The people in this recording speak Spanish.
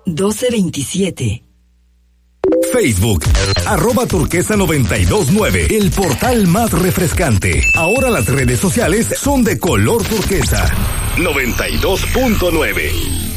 1227. Facebook, @turquesa929, el portal más refrescante. Ahora las redes sociales son de color turquesa. 92.9.